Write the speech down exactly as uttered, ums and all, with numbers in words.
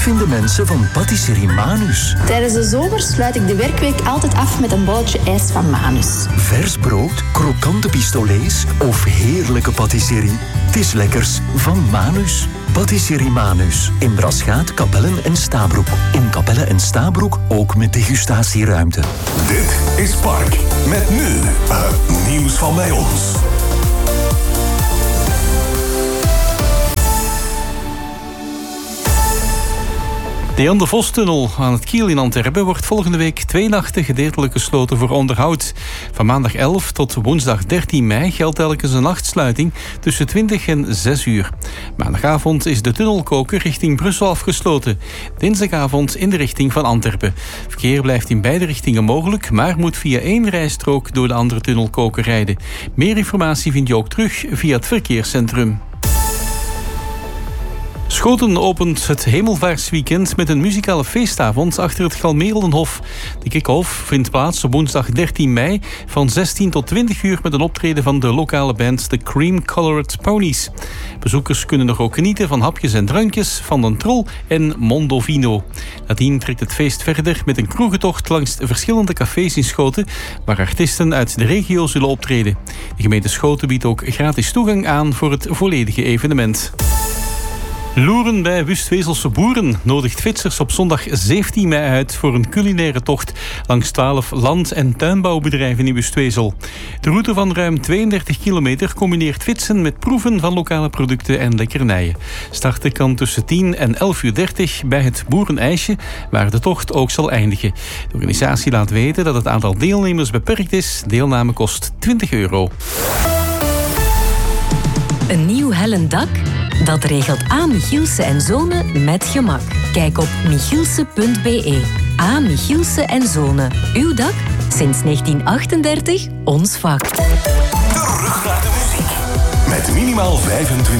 vinden mensen van patisserie Manus? Tijdens de zomer sluit ik de werkweek altijd af met een bolletje ijs van Manus. Vers brood, krokante pistolets of heerlijke patisserie? Het is lekkers van Manus. Patisserie Manus. In Braschaat, Capelle en Stabroek. In Capelle en Stabroek ook met degustatieruimte. Dit is Park. Met nu het nieuws van bij ons. De Jan de Vos-tunnel aan het Kiel in Antwerpen wordt volgende week twee nachten gedeeltelijk gesloten voor onderhoud. Van maandag elf tot woensdag dertien mei geldt telkens een nachtsluiting tussen twintig en zes uur. Maandagavond is de tunnelkoker richting Brussel afgesloten. Dinsdagavond in de richting van Antwerpen. Verkeer blijft in beide richtingen mogelijk, maar moet via één rijstrook door de andere tunnelkoker rijden. Meer informatie vind je ook terug via het verkeerscentrum. Schoten opent het Hemelvaartsweekend met een muzikale feestavond achter het Galmeerdenhof. De kick-off vindt plaats op woensdag dertien mei van zestien tot twintig uur met een optreden van de lokale band The Cream Colored Ponies. Bezoekers kunnen nog ook genieten van hapjes en drankjes van Den Trol en Mondovino. Nadien trekt het feest verder met een kroegentocht langs verschillende cafés in Schoten waar artiesten uit de regio zullen optreden. De gemeente Schoten biedt ook gratis toegang aan voor het volledige evenement. Loeren bij Wustwezelse boeren nodigt fietsers op zondag zeventien mei uit voor een culinaire tocht langs twaalf land- en tuinbouwbedrijven in Wustwezel. De route van ruim tweeëndertig kilometer combineert fietsen met proeven van lokale producten en lekkernijen. Starten kan tussen tien en elf uur dertig bij het Boerenijsje, waar de tocht ook zal eindigen. De organisatie laat weten dat het aantal deelnemers beperkt is. Deelname kost twintig euro. Een nieuw hellend dak? Dat regelt A. Michielsen en Zonen met gemak. Kijk op michielsen punt b e. A. Michielsen en Zonen. Uw dak? Sinds negentien achtendertig ons vak. Terug naar de muziek. Met minimaal vijfentwintig